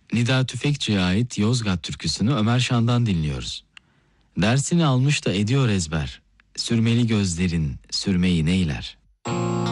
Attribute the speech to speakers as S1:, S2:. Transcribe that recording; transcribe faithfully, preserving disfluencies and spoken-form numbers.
S1: Nida Tüfekçi'ye ait Yozgat türküsünü Ömer Şan'dan dinliyoruz. Dersini almış da ediyor ezber. Sürmeli gözlerin sürmeyi neyler?